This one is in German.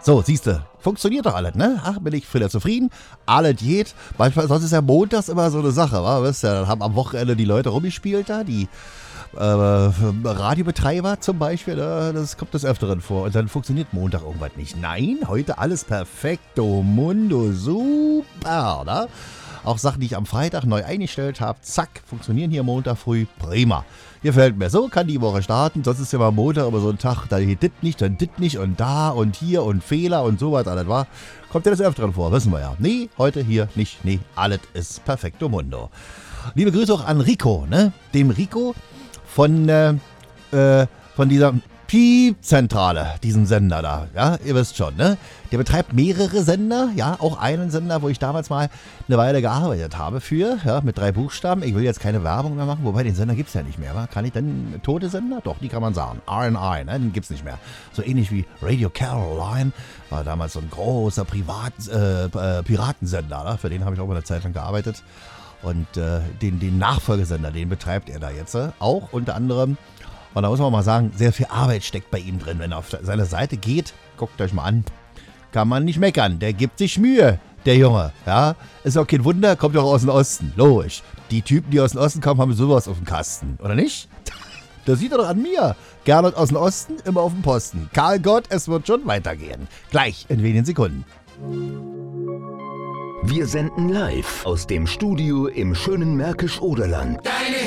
So, siehste, funktioniert doch alles, ne? Ach, bin ich wieder zufrieden. Alles geht. Manchmal, sonst ist ja montags immer so eine Sache, wa? Weißt du, dann haben am Wochenende die Leute rumgespielt da, die Radiobetreiber zum Beispiel, das kommt des Öfteren vor. Und dann funktioniert Montag irgendwas nicht. Nein, heute alles perfekto, mundo, super, ne? Auch Sachen, die ich am Freitag neu eingestellt habe, zack, funktionieren hier Montag früh, prima. Gefällt mir, so kann die Woche starten, sonst ist ja mal Montag aber so ein Tag, da hier dit nicht, dann dit nicht und da und hier und Fehler und sowas, alles war. Kommt ja das Öfteren vor, wissen wir ja. Nee, heute hier nicht, nee, alles ist perfekto mundo. Liebe Grüße auch an Rico, ne? Dem Rico von dieser Piep-Zentrale, diesem Sender da, ja, ihr wisst schon, ne? Der betreibt mehrere Sender, ja, auch einen Sender, wo ich damals mal eine Weile gearbeitet habe für, ja, mit 3 Buchstaben. Ich will jetzt keine Werbung mehr machen, wobei den Sender gibt's ja nicht mehr, wa? Kann ich denn tote Sender? Doch, die kann man sagen. RNI, ne, den gibt's nicht mehr. So ähnlich wie Radio Caroline, war damals so ein großer Piratensender, ne? Für den habe ich auch mal eine Zeit lang gearbeitet. Und den Nachfolgesender, den betreibt er da jetzt auch unter anderem. Und da muss man mal sagen, sehr viel Arbeit steckt bei ihm drin. Wenn er auf seine Seite geht, guckt euch mal an, kann man nicht meckern. Der gibt sich Mühe, der Junge. Ja, ist auch kein Wunder, kommt auch aus dem Osten. Logisch. Die Typen, die aus dem Osten kommen, haben sowas auf dem Kasten. Oder nicht? Das sieht er doch an mir. Gernot aus dem Osten, immer auf dem Posten. Karl Gott, es wird schon weitergehen. Gleich in wenigen Sekunden. Wir senden live aus dem Studio im schönen Märkisch-Oderland. Deine